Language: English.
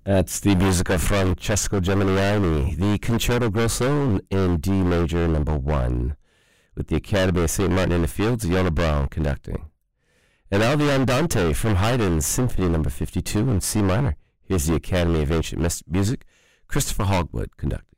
That's the music of Francesco Geminiani, the Concerto Grosso in D major number 1, with the Academy of St. Martin in the Fields, Iona Brown conducting. And now the Andante from Haydn's Symphony number 52 in C minor. Here's the Academy of Ancient Music, Christopher Hogwood conducting.